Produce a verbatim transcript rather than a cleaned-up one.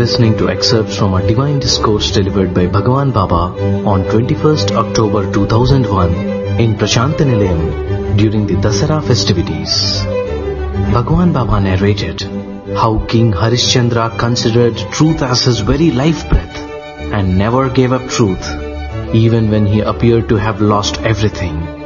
listening to excerpts from a divine discourse delivered by Bhagwan Baba on twenty-first October two thousand one in Prashantanilayam during the Dasara festivities. Bhagwan Baba narrated how King Harishchandra considered truth as his very life breath and never gave up truth, even when he appeared to have lost everything.